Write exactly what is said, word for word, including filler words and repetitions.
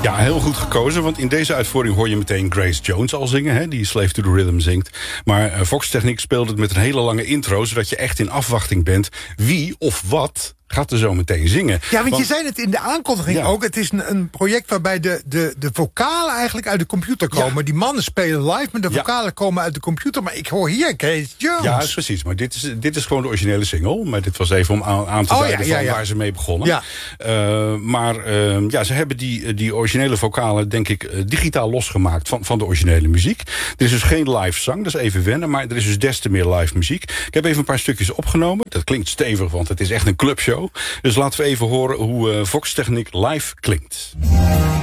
Ja, heel goed gekozen, want in deze uitvoering hoor je meteen Grace Jones al zingen, hè, die Slave to the Rhythm zingt. Maar uh, Vox Techniek speelt het met een hele lange intro, zodat je echt in afwachting bent wie of wat gaat er zo meteen zingen. Ja, want, want je zei het in de aankondiging ja. ook. Het is een, een project waarbij de, de, de vocalen eigenlijk uit de computer komen. Ja. Die mannen spelen live, maar de vocalen ja. komen uit de computer. Maar ik hoor hier Grace Jones. Ja, precies. Maar dit is, dit is gewoon de originele single. Maar dit was even om aan, aan te oh, duiden ja, ja, van ja. waar ze mee begonnen. Ja. Uh, maar uh, ja, ze hebben die, die originele vocalen, denk ik, uh, digitaal losgemaakt van, van de originele muziek. Er is dus geen live zang, dat is even wennen. Maar er is dus des te meer live muziek. Ik heb even een paar stukjes opgenomen. Dat klinkt stevig, want het is echt een clubshow. Dus laten we even horen hoe uh, Vox Techniek live klinkt.